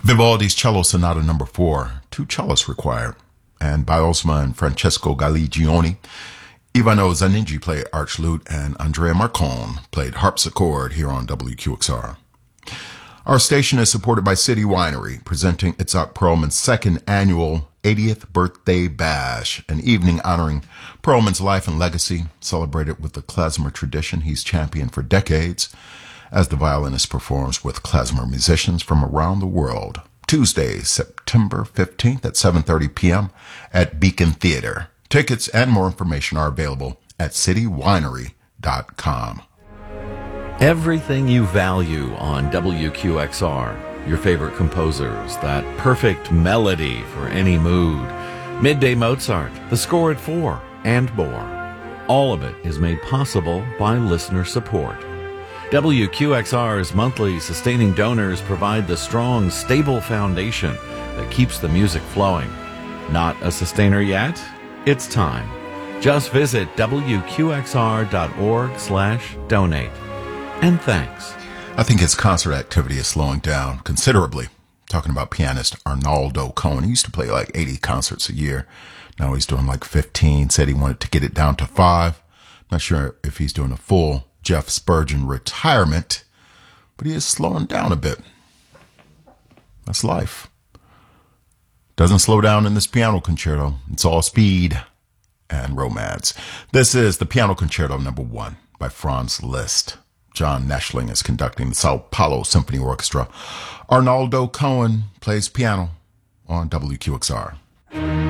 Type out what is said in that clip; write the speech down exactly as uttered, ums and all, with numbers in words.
Vivaldi's Cello Sonata Number Four, two cellists required, and by Osma and Francesco Galligioni. Ivano Zaningi played arch lute, and Andrea Marcon played harpsichord here on W Q X R. Our station is supported by City Winery, presenting Itzhak Perlman's second annual eightieth Birthday Bash, an evening honoring Perlman's life and legacy, celebrated with the klezmer tradition he's championed for decades, as the violinist performs with klezmer musicians from around the world. Tuesday, September fifteenth at seven thirty p.m. at Beacon Theater. Tickets and more information are available at city winery dot com. Everything you value on W Q X R, your favorite composers, that perfect melody for any mood, Midday Mozart, the score at four, and more. All of it is made possible by listener support. W Q X R's monthly sustaining donors provide the strong, stable foundation that keeps the music flowing. Not a sustainer yet? It's time. Just visit W Q X R dot org slash donate. And thanks. I think his concert activity is slowing down considerably. Talking about pianist Arnaldo Cohen. He used to play like eighty concerts a year. Now he's doing like fifteen. Said he wanted to get it down to five. Not sure if he's doing a full Jeff Spurgeon retirement, but he is slowing down a bit. That's life. Doesn't slow down in this piano concerto. It's all speed and romance. This is the Piano Concerto Number One by Franz Liszt. John Neschling is conducting the Sao Paulo Symphony Orchestra. Arnaldo Cohen plays piano on W Q X R.